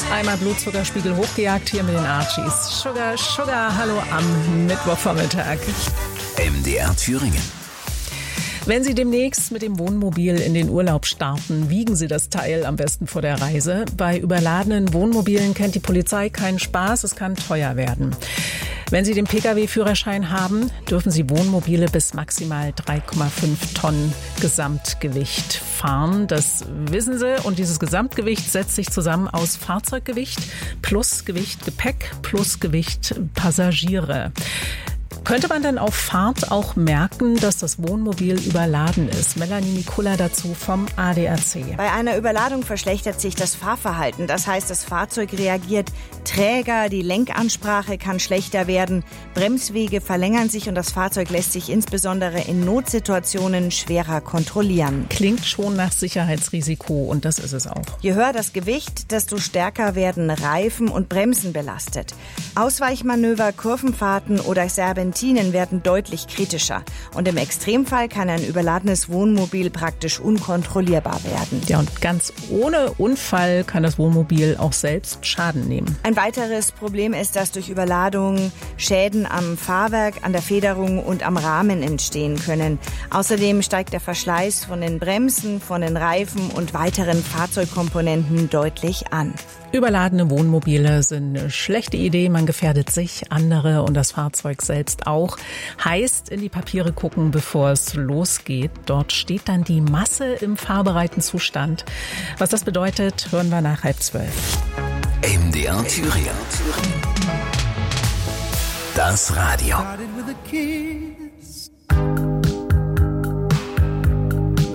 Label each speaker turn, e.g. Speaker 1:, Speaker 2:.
Speaker 1: Einmal Blutzuckerspiegel hochgejagt hier mit den Archies. Sugar, Sugar, hallo am Mittwochvormittag.
Speaker 2: MDR Thüringen.
Speaker 1: Wenn Sie demnächst mit dem Wohnmobil in den Urlaub starten, wiegen Sie das Teil am besten vor der Reise. Bei überladenen Wohnmobilen kennt die Polizei keinen Spaß, es kann teuer werden. Wenn Sie den Pkw-Führerschein haben, dürfen Sie Wohnmobile bis maximal 3,5 Tonnen Gesamtgewicht fahren. Das wissen Sie. Und dieses Gesamtgewicht setzt sich zusammen aus Fahrzeuggewicht plus Gewicht Gepäck plus Gewicht Passagiere. Könnte man denn auf Fahrt auch merken, dass das Wohnmobil überladen ist? Melanie Mikula dazu vom ADAC.
Speaker 3: Bei einer Überladung verschlechtert sich das Fahrverhalten. Das heißt, das Fahrzeug reagiert träger, die Lenkansprache kann schlechter werden, Bremswege verlängern sich und das Fahrzeug lässt sich insbesondere in Notsituationen schwerer kontrollieren.
Speaker 1: Klingt schon nach Sicherheitsrisiko und das ist es auch.
Speaker 3: Je höher das Gewicht, desto stärker werden Reifen und Bremsen belastet. Ausweichmanöver, Kurvenfahrten oder Serpentinen werden deutlich kritischer. Und im Extremfall kann ein überladenes Wohnmobil praktisch unkontrollierbar werden.
Speaker 1: Ja, und ganz ohne Unfall kann das Wohnmobil auch selbst Schaden nehmen.
Speaker 3: Ein weiteres Problem ist, dass durch Überladung Schäden am Fahrwerk, an der Federung und am Rahmen entstehen können. Außerdem steigt der Verschleiß von den Bremsen, von den Reifen und weiteren Fahrzeugkomponenten deutlich an.
Speaker 1: Überladene Wohnmobile sind eine schlechte Idee. Man gefährdet sich, andere und das Fahrzeug selbst auch. Heißt, in die Papiere gucken, bevor es losgeht. Dort steht dann die Masse im fahrbereiten Zustand. Was das bedeutet, hören wir nach 11:30.
Speaker 2: MDR Thüringen. Das Radio.